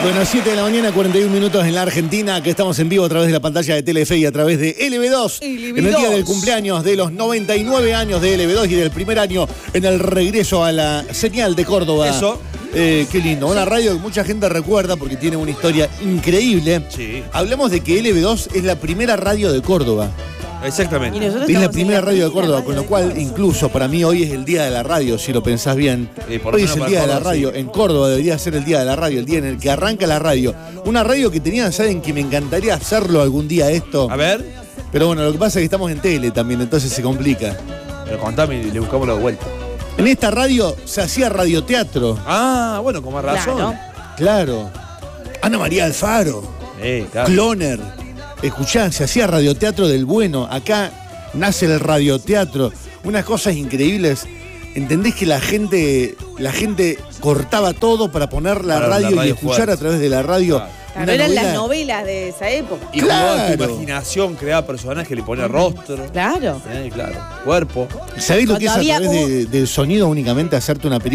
Bueno, 7 de la mañana, 41 minutos en la Argentina, que estamos en vivo a través de la pantalla de Telefe y a través de LB2. En el día del cumpleaños de los 99 años de LB2 y del primer año en el regreso a la señal de Córdoba. Eso. Qué lindo. Una radio que mucha gente recuerda porque tiene una historia increíble. Sí. Hablamos de que LB2 es la primera radio de Córdoba. Exactamente. Es la primera radio de Córdoba, con lo cual incluso para mí hoy es el día de la radio, si lo pensás bien. Hoy es el día de la radio. En Córdoba debería ser el día de la radio, el día en el que arranca la radio. Una radio que tenía, ¿saben? Que me encantaría hacerlo algún día esto. A ver. Pero bueno, lo que pasa es que estamos en tele también, entonces se complica. Pero contame y le buscamos la vuelta. En esta radio se hacía radioteatro. Ah, bueno, con más razón. Claro. Ana María Alfaro. Claro. Cloner. Escuchá, se hacía radioteatro del bueno. Acá nace el radioteatro. Unas cosas increíbles. ¿Entendés que la gente cortaba todo para poner la radio y escuchar fuerte a través de la radio? Claro, eran las novelas de esa época. Y jugaba tu imaginación, creaba personajes, le ponía rostro. Claro. Claro. Cuerpo. ¿Sabés lo que es a través del sonido únicamente hacerte una película?